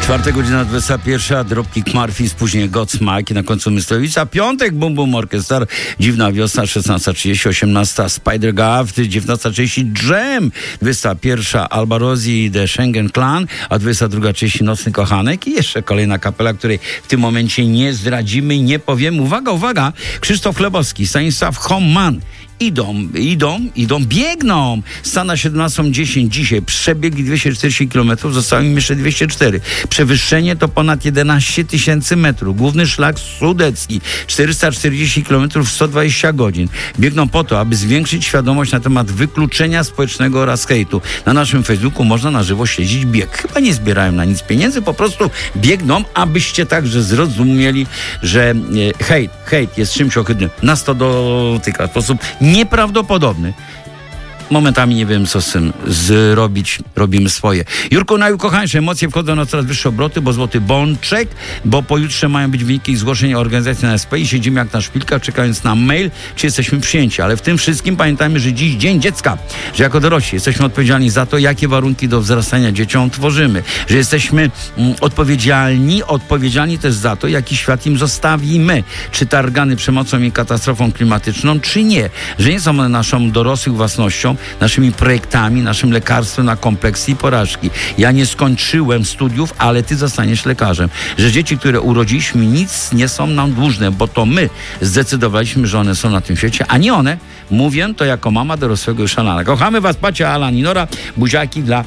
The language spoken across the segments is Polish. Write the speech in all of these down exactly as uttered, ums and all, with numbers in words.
Czwarta godzina dwudziesta pierwsza, Dropkick Murphys, później Godsmack i na końcu Myslowica. Piątek, Bum Bum Orchestra, Dziwna Wiosna, szesnasta trzydzieści, osiemnasta Spider Gaff, dziewiętnasta trzydzieści Jam, dwudziesta pierwsza Alba Rosie i The Schengen Clan, a dwudziesta druga trzydzieści Nocny Kochanek i jeszcze kolejna kapela, której w tym momencie nie zdradzimy i nie powiemy. Uwaga, uwaga, Krzysztof Chlebowski, Stanisław Homan. Idą, idą, idą, biegną. Stan na siedemnastą dziesięć dzisiaj. Przebiegli dwieście czterdzieści kilometrów, zostało im jeszcze dwieście cztery. Przewyższenie to ponad jedenaście tysięcy metrów. Główny szlak sudecki. czterysta czterdzieści kilometrów, sto dwadzieścia godzin. Biegną po to, aby zwiększyć świadomość na temat wykluczenia społecznego oraz hejtu. Na naszym Facebooku można na żywo śledzić bieg. Chyba nie zbierają na nic pieniędzy, po prostu biegną, abyście także zrozumieli, że e, hejt, hejt jest czymś ohydnym. Nas to dotyka w sposób nieprawdopodobny. Momentami nie wiem, co z tym zrobić. Robimy swoje. Jurku, najukochańsze emocje wchodzą na coraz wyższe obroty, bo złoty bączek, bo pojutrze mają być wyniki zgłoszeń organizacji na S P i siedzimy jak na szpilkach, czekając na mail, czy jesteśmy przyjęci. Ale w tym wszystkim pamiętajmy, że dziś Dzień Dziecka, że jako dorośli jesteśmy odpowiedzialni za to, jakie warunki do wzrastania dzieciom tworzymy, że jesteśmy mm, odpowiedzialni, odpowiedzialni też za to, jaki świat im zostawimy, czy targany przemocą i katastrofą klimatyczną, czy nie, że nie są one naszą dorosłych własnością, naszymi projektami, naszym lekarstwem na kompleksy i porażki. Ja nie skończyłem studiów, ale ty zostaniesz lekarzem. Że dzieci, które urodziliśmy, nic nie są nam dłużne, bo to my zdecydowaliśmy, że one są na tym świecie, a nie one. Mówię to jako mama dorosłego już Alana. Kochamy was, Pacia, Alan i Nora. Buziaki dla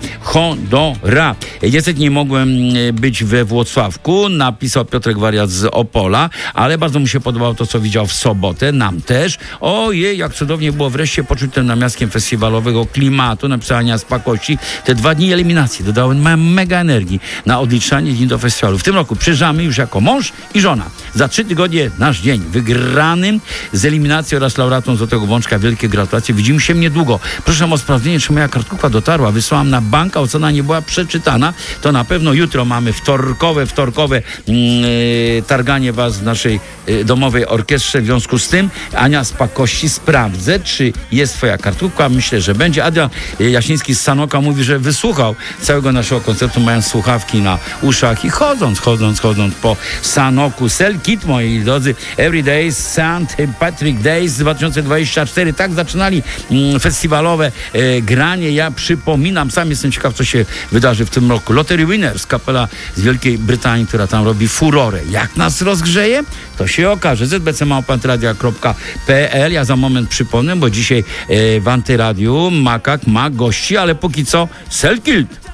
Honora. Niestety nie mogłem być we Włocławku. Napisał Piotrek Wariat z Opola, ale bardzo mu się podobało to, co widział w sobotę. Nam też. Ojej, jak cudownie było wreszcie poczuć ten namiastkiem festiwalowego klimatu, napisania z pakości. Te dwa dni eliminacji dodały mega energii na odliczanie dni do festiwalu. W tym roku przyjeżdżamy już jako mąż i żona. Za trzy tygodnie nasz dzień wygranym z eliminacji oraz laureatą Złotego Bączka. Wielkie gratulacje. Widzimy się niedługo. Proszę o sprawdzenie, czy moja kartkówka dotarła. Wysłałam na bank, a ocena nie była przeczytana. To na pewno jutro mamy wtorkowe, wtorkowe yy, targanie was w naszej yy, domowej orkiestrze. W związku z tym Ania z Pakości sprawdzę, czy jest twoja kartkówka. Myślę, że będzie. Adrian Jasiński z Sanoka mówi, że wysłuchał całego naszego koncertu, mając słuchawki na uszach i chodząc, chodząc, chodząc po Sanoku. Sell Kit, moi drodzy. Everyday Saint Patrick Days dwa tysiące dwudziesty czwarty. Tak zaczynali mm, festiwalowe e, granie. Ja przypominam, sam jestem ciekaw, co się wydarzy w tym roku. Lottery Winners, kapela z Wielkiej Brytanii, która tam robi furorę. Jak nas rozgrzeje? To się okaże. z b c małpa antyradia kropka p l. Ja za moment przypomnę, bo dzisiaj e, w Antyradiu Makak ma gości, ale póki co Sell Kit.